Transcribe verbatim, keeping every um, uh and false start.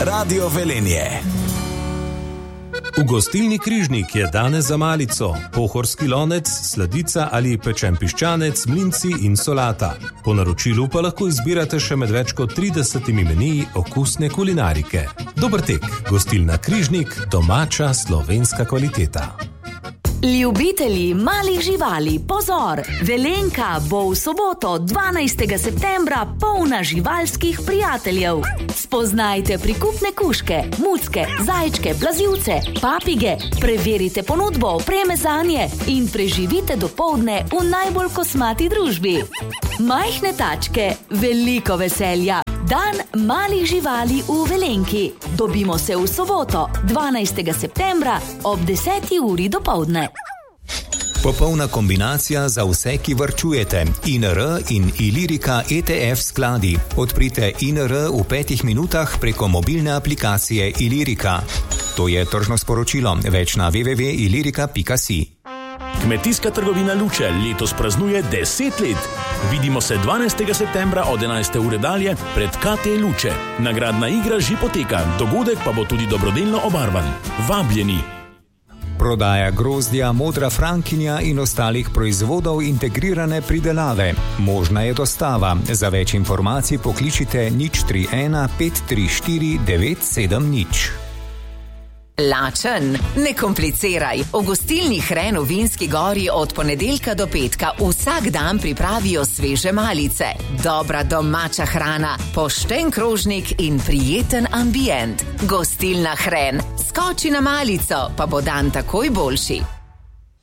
Radio Velenje. V gostilni Križnik je danes za malico pohorski lonec, sladica ali pečen piščanec, mlinci in solata. Po naročilu pa lahko izbirate še med več kot tridesetimi meniji okusne kulinarike. Dober tek, gostilna Križnik, domača slovenska kvaliteta. Ljubitelji malih živali, pozor! Velenka bo v soboto dvanajstega septembra polna živalskih prijateljev. Spoznajte prikupne kužke, mucke, zajčke, plazivce, papige, preverite ponudbo opreme zanje in preživite dopoldne v najbolj kosmati družbi. Majhne tačke, veliko veselja. Dan malih živali v Velenki. Dobimo se v soboto, dvanajstega septembra ob deseti uri dopoldne. Popolna kombinacija za vse, ki varčujete. I N R in Ilirika E T F skladi. Odprite I N R v petih minutah preko mobilne aplikacije Ilirika. To je tržno sporočilo. Več na w w w pika ilirika pika si. Kmetijska trgovina Luče letos praznuje deset let. Vidimo se dvanajstega septembra od enajste ure dalje pred K T Luče. Nagradna igra že poteka, dogodek pa bo tudi dobrodelno obarvan. Vabljeni! Prodaja grozdja, modra frankinja in ostalih proizvodov integrirane pridelave. Možna je dostava. Za več informacij pokličite nič tri ena pet tri štiri devet sedem nič. Lačen, ne kompliciraj. V gostilni Hren v Vinski Gori od ponedeljka do petka vsak dan pripravijo sveže malice. Dobra domača hrana, pošten krožnik in prijeten ambient. Gostilna Hren. Skoči na malico, pa bo dan takoj boljši.